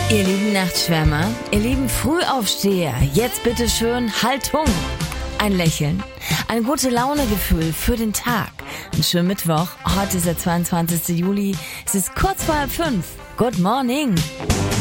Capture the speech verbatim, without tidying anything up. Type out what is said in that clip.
Ihr lieben Nachtschwärmer, ihr lieben Frühaufsteher, jetzt bitte schön Haltung. Ein Lächeln, ein gute Launegefühl für den Tag. Einen schönen Mittwoch, heute ist der zweiundzwanzigste Juli, es ist kurz vor halb fünf. Good morning.